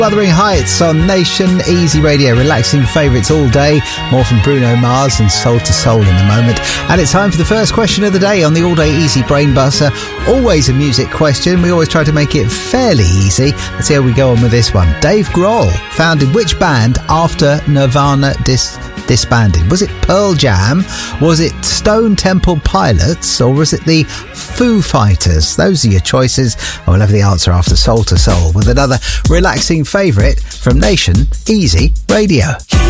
Wuthering Heights on Nation Easy Radio, relaxing favourites all day. More from Bruno Mars and Soul to Soul in a moment. And it's time for the first question of the day on the All Day Easy Brain Buster. Always a music question. We always try to make it fairly easy. Let's see how we go on with this one. Dave Grohl founded which band after Nirvana disbanded? Was it Pearl Jam? Was it Stone Temple Pilots? Or was it the Foo Fighters? Those are your choices. And we'll have the answer after Soul to Soul with another relaxing favourite from Nation Easy Radio.